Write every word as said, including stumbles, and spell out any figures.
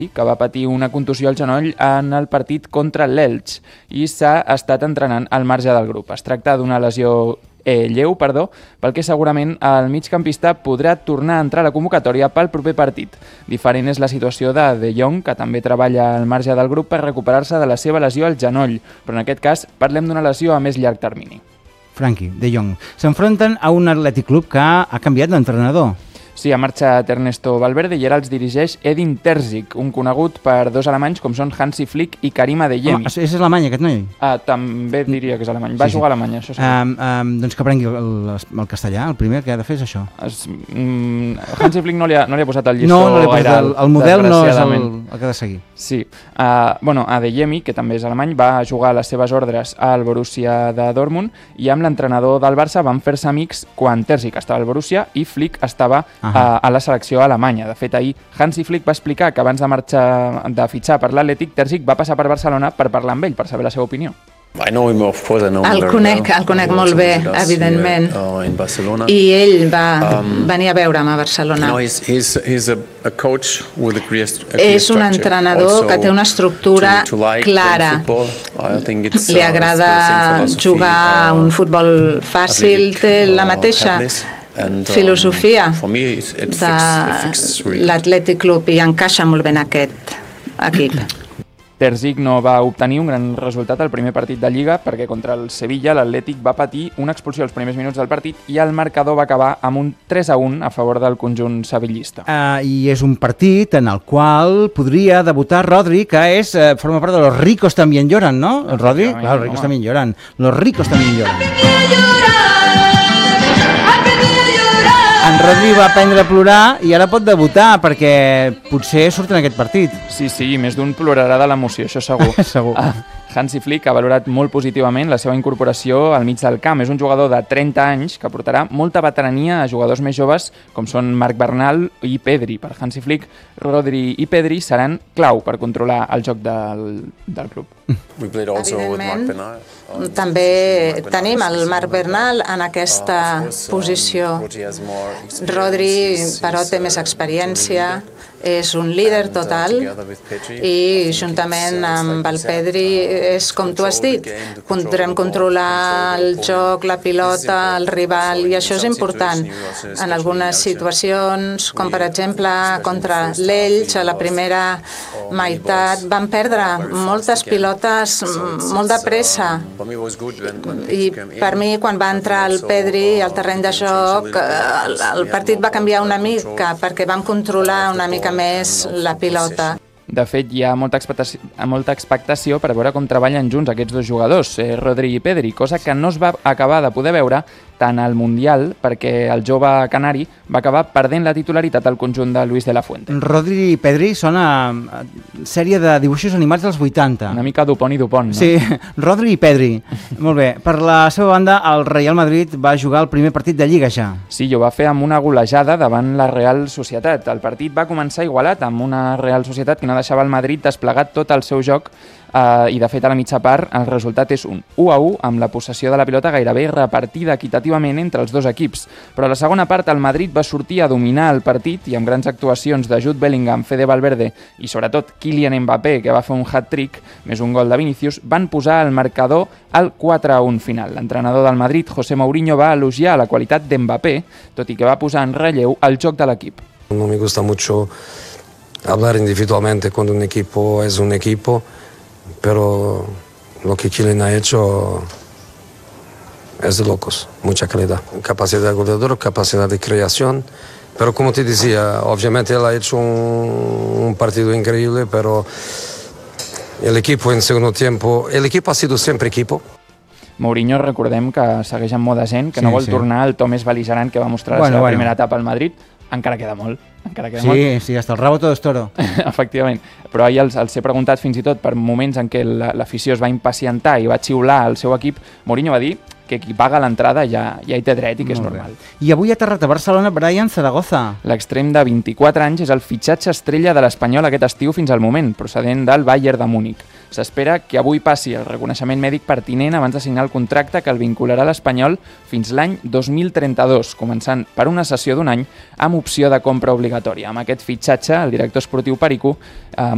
que va patir una contusió al genoll en el partit contra l'Elx i s'ha estat entrenant al marge del grup. Es tracta d'una lesió eh, lleu, perdó, pel que segurament el migcampista podrà tornar a entrar a la convocatòria pel proper partit. Diferent és la situació de De Jong, que també treballa al marge del grup per recuperar-se de la seva lesió al genoll, però en aquest cas parlem d'una lesió a més llarg termini. Frankie, De Jong, s'enfronten a un Atlètic Club que ha canviat d'entrenador. Sí, ha marxat Ernesto Valverde i ara els dirigeix Edin Terzic, un conegut per dos alemanys com són Hansi Flick i Karim Adeyemi. Home, és alemany, aquest noi? Ah, també diria que és alemany. Va sí, jugar sí. a Alemanya, això sí. Um, um, doncs que aprengui el, el, el castellà, el primer que ha de fer és això. Es, mm, Hansi Flick no li, ha, no li ha posat el llistó no, no li ha posat el, el model no és el, el que ha de seguir. Sí. Uh, bueno, Adeyemi, que també és alemany, va jugar a les seves ordres al Borussia de Dortmund i amb l'entrenador del Barça van fer-se amics quan Terzic estava al Borussia i Flick estava uh, a la selecció alemanya. De fet, ahir Hansi Flick va explicar que abans de marxar de fitxar per l'Atlètic, Terzic va passar per Barcelona per parlar amb ell, per saber la seva opinió. El conec, el conec molt bé, evidentment, i ell va venir a veure'm a Barcelona. És un entrenador que té una estructura clara. Li agrada jugar un futbol fàcil, té la mateixa filosofia de l'Atlètic Club i encaixa molt bé en aquest equip. Terzic no va obtenir un gran resultat al primer partit de Lliga perquè contra el Sevilla l'Atlètic va patir una expulsió als primers minuts del partit i el marcador va acabar amb un tres a un a favor del conjunt sevillista. Uh, I és un partit en el qual podria debutar Rodri, que és, uh, forma part de Los ricos también lloran, ¿no? El Rodri? Clar, los ricos también lloran. Los ricos también lloran. En Rodri va aprendre a plorar i ara pot debutar perquè potser surt en aquest partit. Sí, sí, més d'un plorarà de l'emoció, això segur. Segur. Ah, Hansi Flick ha valorat molt positivament la seva incorporació al mig del camp. És un jugador de trenta anys que portarà molta veterania a jugadors més joves com són Marc Bernal i Pedri. Per Hansi Flick, Rodri i Pedri seran clau per controlar el joc del, del club. Evidentment, també tenim el Marc Bernal en aquesta posició. Rodri, però, té més experiència, és un líder total i juntament amb el Pedri és com tu has dit, podrem controlar el joc, la pilota, el rival i això és important. En algunes situacions, com per exemple contra l'Elx, a la primera meitat van perdre moltes pilotes molt de pressa i per mi quan va entrar el Pedri al terreny de joc el partit va canviar una mica perquè van controlar una mica més la pilota. De fet, hi ha molta expectació, molta expectació per veure com treballen junts aquests dos jugadors, eh, Rodri i Pedri, cosa que no es va acabar de poder veure tant al Mundial, perquè el jove canari va acabar perdent la titularitat al conjunt de Luis de la Fuente. Rodri i Pedri són a, a sèrie de dibuixos animats dels vuitanta. Una mica Dupont i Dupont, no? Sí, Rodri i Pedri. Molt bé. Per la seva banda, el Real Madrid va jugar el primer partit de Lliga ja. Sí, ho va fer amb una golejada davant la Real Societat. El partit va començar igualat amb una Real Societat que no deixava el Madrid desplegat tot el seu joc Uh, i de fet a la mitja part el resultat és un u a u amb la possessió de la pilota gairebé repartida equitativament entre els dos equips, però a la segona part el Madrid va sortir a dominar el partit i amb grans actuacions de Jude Bellingham, Fede Valverde i sobretot Kylian Mbappé, que va fer un hat-trick més un gol de Vinicius, van posar el marcador al quatre a un final. L'entrenador del Madrid, José Mourinho, va elogiar la qualitat d'Mbappé, tot i que va posar en relleu el joc de l'equip. No me gusta mucho hablar individualmente cuando un equipo es un equipo, pero lo que Kylian ha hecho es de locos, mucha calidad, capacidad goleadora, capacidad de creación, pero como te decía, obviamente él ha hecho un, un partido increíble, pero el equipo en segundo tiempo, el equipo ha sido siempre equipo. Mourinho, recordem que segueix en moda zen, que sí, no vol sí. tornar al to més bel·ligerant que va mostrar bueno, la seva bueno. primera etapa al Madrid. Encara queda molt. Encara queda sí, molt. sí, hasta el rabo todo es toro. Efectivament. Però ahir els, els he preguntat fins i tot per moments en què l'afició es va impacientar i va xiular al seu equip. Mourinho va dir que qui paga l'entrada ja, ja hi té dret i que és normal. I avui ha aterrat a Barcelona Brian Zaragoza. L'extrem de vint-i-quatre anys és el fitxatge estrella de l'Espanyol aquest estiu fins al moment, procedent del Bayern de Múnich. S'espera que avui passi el reconeixement mèdic pertinent abans de signar el contracte que el vincularà a l'Espanyol fins l'any dos mil trenta-dos, començant per una sessió d'un any amb opció de compra obligatòria. Amb aquest fitxatge, el director esportiu Perico eh,